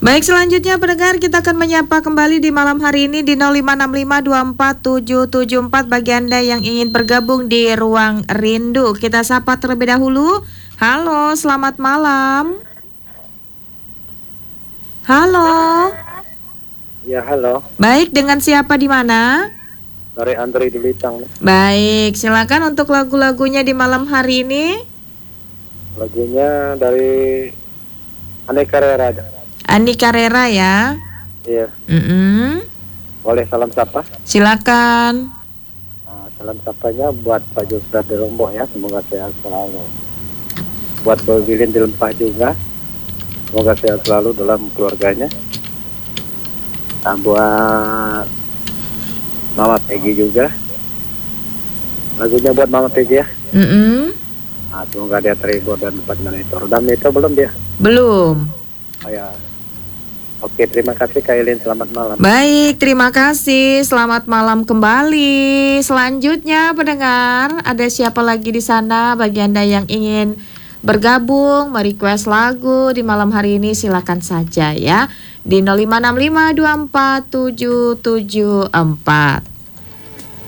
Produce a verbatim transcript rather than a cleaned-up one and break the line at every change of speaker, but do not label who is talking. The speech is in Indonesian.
Baik, selanjutnya pendengar, kita akan menyapa kembali di malam hari ini di nol lima enam lima dua empat tujuh tujuh empat bagi Anda yang ingin bergabung di Ruang Rindu. Kita sapa terlebih dahulu. Halo, selamat malam. Halo.
Ya, halo.
Baik, dengan siapa di mana?
Dari Andri di Litang.
Baik, silakan untuk lagu-lagunya di malam hari ini.
Lagunya dari Aneka Rera.
Andi Carrera ya.
Iya.
Mm-mm.
Boleh salam sapa?
Silakan.
Nah, salam sapanya buat Pak Jusda di Lombok ya, semoga sehat selalu. Buat Pak Wilin di Lempah juga, semoga sehat selalu dalam keluarganya. Nah, buat Mama Peggy juga, lagunya buat Mama Peggy ya.
Mm-mm.
Nah, semoga dia terhibur dan dapat monitor. Dan itu belum dia?
Belum.
Oh ya. Oke, terima kasih Kak Ilin, selamat malam.
Baik, terima kasih. Selamat malam kembali. Selanjutnya pendengar, ada siapa lagi di sana bagi Anda yang ingin bergabung, merequest lagu di malam hari ini, silakan saja ya di nol lima enam lima dua empat tujuh tujuh empat.